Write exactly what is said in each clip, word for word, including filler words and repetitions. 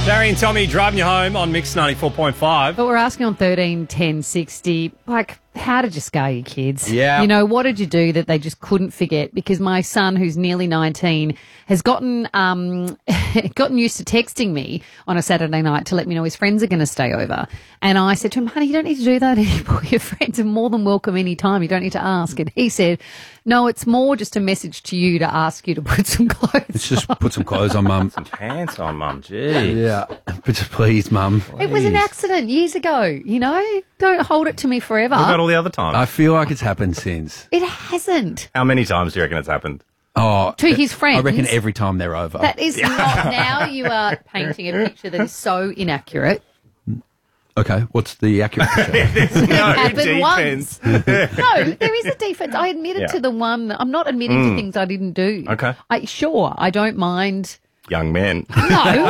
Gary and Tommy driving you home on Mix ninety-four point five. But we're asking on thirteen ten sixty, like, how did you scar your kids? Yeah. You know, what did you do that they just couldn't forget? Because my son, who's nearly nineteen, has gotten um, gotten used to texting me on a Saturday night to let me know his friends are going to stay over. And I said to him, honey, you don't need to do that anymore. Your friends are more than welcome any time. You don't need to ask. And he said, no, it's more just a message to you to ask you to put some clothes It's just put some clothes on, Mum. Some pants on, Mum. Gee. Yeah. But just please, Mum. It was an accident years ago, you know? Don't hold it to me forever. What about all the other times? I feel like it's happened since. It hasn't. How many times do you reckon it's happened? Oh, To his friends. I reckon every time they're over. That is not. Now you are painting a picture that is so inaccurate. Okay, what's the accurate picture? It No happened defense. once. No, there is a defense. I admitted Yeah. to the one. I'm not admitting to things I didn't do. Okay. I, sure, I don't mind. Young men. No.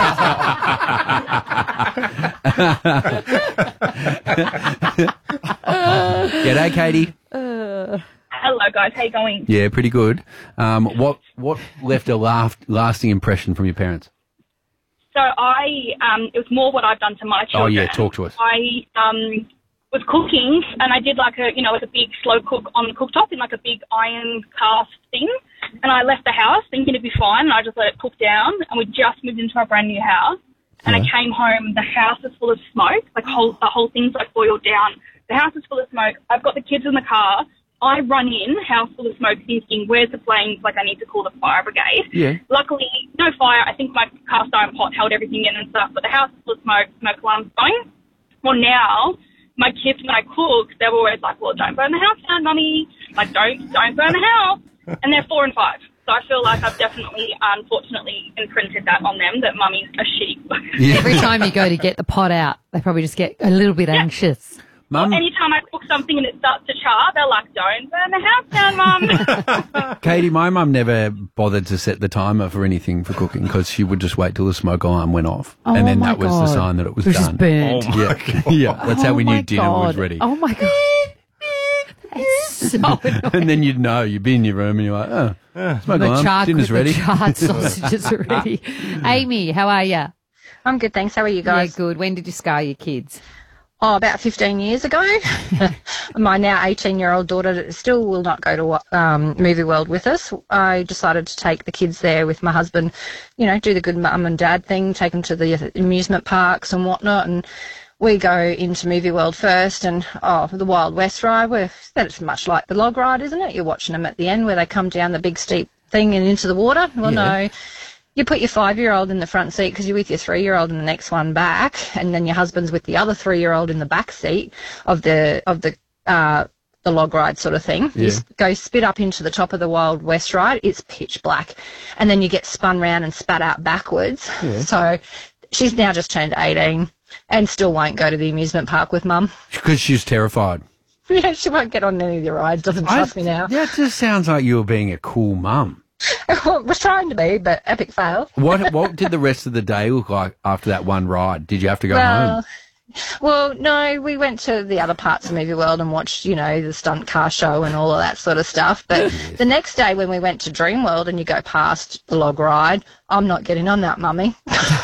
G'day, Katie. Hello, guys. How you going? Yeah, pretty good. Um, what what left a laugh, lasting impression from your parents? So I, um, it was more what I've done to my Oh, children. yeah, talk to us. I um, was cooking, and I did like a, you know, like a big slow cook on the cooktop in like a big iron cast thing. And I left the house thinking it'd be fine, and I just let it cook down. And we just moved into our brand new house. And Yeah. I came home, the house is full of smoke. Like whole, the whole thing's like boiled down. The house is full of smoke. I've got the kids in the car. I run in, house full of smoke, thinking, where's the flames? Like, I need to call the fire brigade. Yeah. Luckily, no fire. I think my cast iron pot held everything in and stuff, but the house is full of smoke, smoke alarm's going. Well, now, my kids, when I cook, they're always like, well, don't burn the house down, Mummy. Like, don't, don't burn the house. And they're four and five. So I feel like I've definitely, unfortunately, imprinted that on them, that Mummy's a sheep. Every time you go to get the pot out, they probably just get a little bit anxious. Mum, Anytime I cook something and it starts to char, they're like, don't burn the house down, Mum. Katie, my mum never bothered to set the timer for anything for cooking because she would just wait till the smoke alarm went off. Oh, and then my that was God. the sign that it was Which is done. burnt. Oh, my yeah. yeah, that's how Oh we my knew dinner was God. ready. Oh, my God. That's so annoying. And then you'd know, you'd be in your room and you're like, oh, smoke The alarm, charred, dinner's the ready. charred sausages are ready. Amy, how are you? I'm good, thanks. How are you Yeah, guys? good. When did you scar your kids? Oh, about fifteen years ago. My now eighteen-year-old daughter still will not go to um, Movie World with us. I decided to take the kids there with my husband, you know, do the good mum and dad thing, take them to the amusement parks and whatnot, and we go into Movie World first, and, oh, the Wild West ride, where that's much like the log ride, isn't it? You're watching them at the end where they come down the big steep thing and into the water. Well, Yeah. no. You put your five-year-old in the front seat because you're with your three-year-old in the next one back, and then your husband's with the other three-year-old in the back seat of the of the uh, the log ride sort of thing. Yeah. You s- go spit up into the top of the Wild West ride. It's pitch black, and then you get spun round and spat out backwards. So she's now just turned eighteen and still won't go to the amusement park with Mum. Because she's terrified. Yeah, she won't get on any of the rides. Doesn't trust me now. That just sounds like you were being a cool mum. Was trying to be, but epic fail. What what did the rest of the day look like after that one ride? Did you have to go Well, home? well, no, we went to the other parts of Movie World and watched, you know, the stunt car show and all of that sort of stuff. But the next day when we went to Dream World and you go past the log ride, I'm not getting on that, Mummy.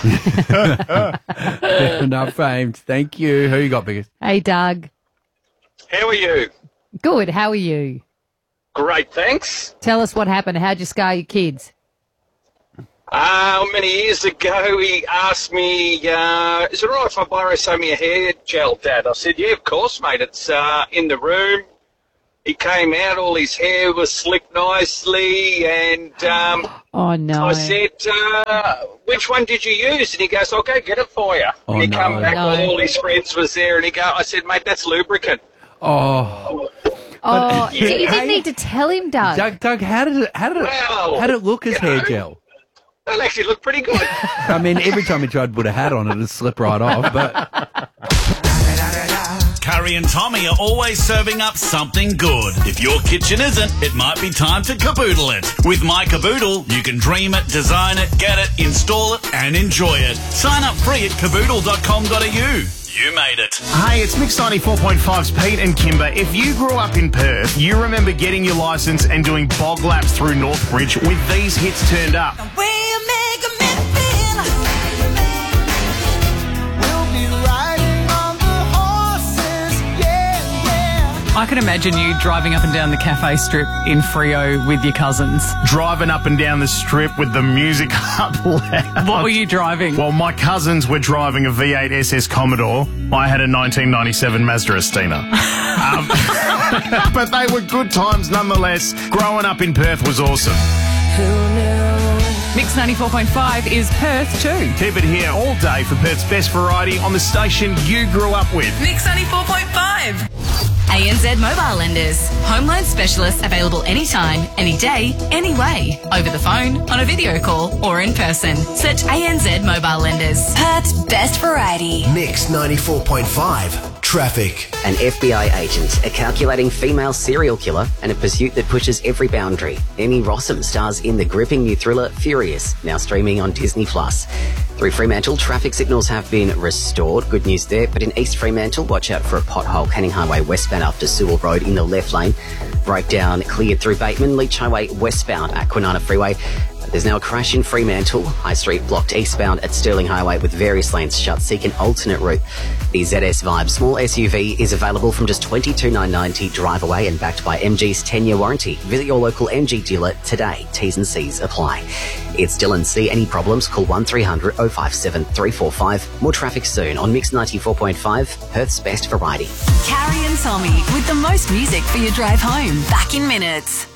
Enough famed. Thank you. Who you got, biggest? Hey, Doug. How are you? Good. How are you? Great, thanks. Tell us what happened. How'd you scar your kids? Uh, many years ago, he asked me, uh, is it all right if I borrow some of your hair gel, Dad? I said, yeah, of course, mate. It's uh, in the room. He came out, all his hair was slicked nicely, and um, Oh, no. I said, uh, which one did you use? And he goes, I'll go get it for you. Oh, and he no. come back No. with all his friends was there, and he go, I said, mate, that's lubricant. Oh, Oh, Yeah. you didn't need to tell him, Doug. Doug, Doug, how did it, how did it, Well, how did it look as you hair know. gel? That actually looked pretty good. I mean, every time he tried to put a hat on it, it'd slip right off. But Curry and Tommy are always serving up something good. If your kitchen isn't, it might be time to caboodle it. With My Caboodle, you can dream it, design it, get it, install it, and enjoy it. Sign up free at caboodle dot com dot a u. You made it. Hey, it's Mix ninety-four point five's Pete and Kimber. If you grew up in Perth, you remember getting your licence and doing bog laps through Northbridge with these hits turned up. I can imagine you driving up and down the cafe strip in Freo with your cousins. Driving up and down the strip with the music up loud. What were you driving? Well, my cousins were driving a V eight S S Commodore. I had a nineteen ninety-seven Mazda Estina. um, but they were good times nonetheless. Growing up in Perth was awesome. Mix ninety-four point five is Perth too. Keep it here all day for Perth's best variety on the station you grew up with. Mix ninety-four point five. A N Z Mobile Lenders. Home loan specialists available anytime, any day, any way. Over the phone, on a video call, or in person. Search A N Z Mobile Lenders. Perth's best variety. Mix ninety-four point five. Traffic. An F B I agent, a calculating female serial killer, and a pursuit that pushes every boundary. Emmy Rossum stars in the gripping new thriller Furious, now streaming on Disney Plus. Through Fremantle, traffic signals have been restored. Good news there, but in East Fremantle, watch out for a pothole. Canning Highway westbound after Sewell Road in the left lane. Breakdown cleared through Bateman. Leach Highway westbound at Kwinana Freeway. There's now a crash in Fremantle. High Street blocked eastbound at Stirling Highway with various lanes shut. Seek an alternate route. The Z S Vibe small S U V is available from just twenty-two thousand nine hundred ninety dollars drive away and backed by M G's ten-year warranty. Visit your local M G dealer today. T's and C's apply. It's Dylan C. Any problems? Call one three hundred oh five seven three four five. More traffic soon on Mix ninety-four point five, Perth's best variety. Carrie and Tommy with the most music for your drive home. Back in minutes.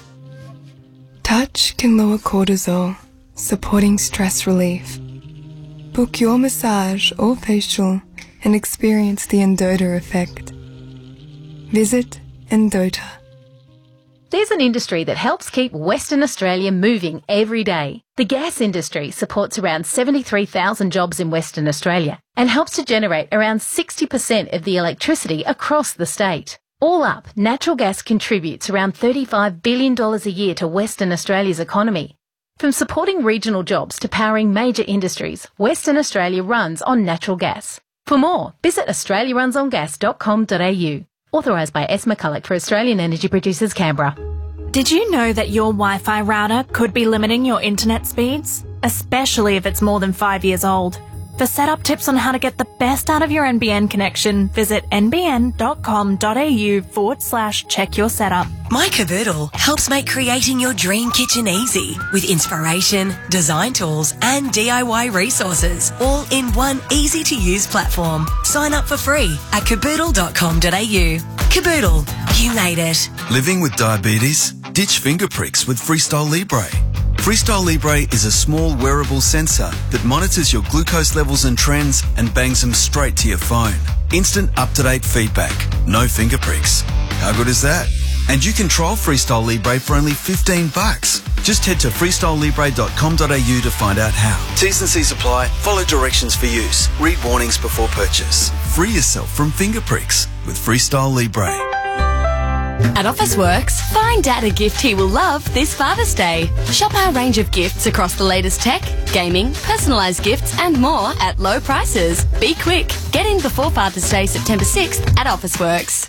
Touch can lower cortisol, supporting stress relief. Book your massage or facial and experience the Endota effect. Visit Endota. There's an industry that helps keep Western Australia moving every day. The gas industry supports around seventy-three thousand jobs in Western Australia and helps to generate around sixty percent of the electricity across the state. All up, natural gas contributes around thirty-five billion dollars a year to Western Australia's economy. From supporting regional jobs to powering major industries, Western Australia runs on natural gas. For more, visit australia runs on gas dot com dot a u. Authorised by S. McCulloch for Australian Energy Producers, Canberra. Did you know that your Wi-Fi router could be limiting your internet speeds? Especially if it's more than five years old. For setup tips on how to get the best out of your N B N connection, visit n b n dot com dot a u forward slash check your setup. My Caboodle helps make creating your dream kitchen easy with inspiration, design tools and D I Y resources, all in one easy-to-use platform. Sign up for free at caboodle dot com dot a u. Caboodle, you made it. Living with diabetes? Ditch finger pricks with Freestyle Libre. Freestyle Libre is a small wearable sensor that monitors your glucose levels and trends and bangs them straight to your phone. Instant up-to-date feedback. No finger pricks. How good is that? And you can trial Freestyle Libre for only fifteen bucks. Just head to freestyle libre dot com dot a u to find out how. T's and C's apply. Follow directions for use. Read warnings before purchase. Free yourself from finger pricks with Freestyle Libre. At Officeworks, find Dad a gift he will love this Father's Day. Shop our range of gifts across the latest tech, gaming, personalised gifts and more at low prices. Be quick. Get in before Father's Day, September sixth at Officeworks.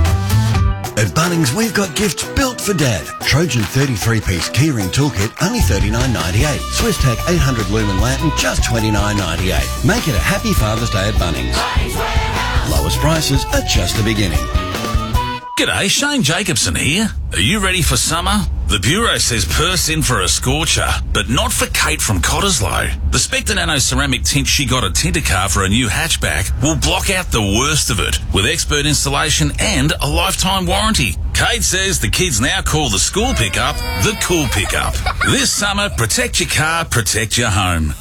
At Bunnings, we've got gifts built for Dad. Trojan thirty-three piece keyring toolkit, only thirty-nine ninety-eight. Swisstech eight hundred lumen lantern, just twenty-nine ninety-eight. Make it a happy Father's Day at Bunnings. Lowest prices are just the beginning. G'day, Shane Jacobson here. Are you ready for summer? The Bureau says Perth's in for a scorcher, but not for Kate from Cottesloe. The Spectre Nano ceramic tint she got at Tintercar for a new hatchback will block out the worst of it with expert installation and a lifetime warranty. Kate says the kids now call the school pickup the cool pickup. This summer, protect your car, protect your home.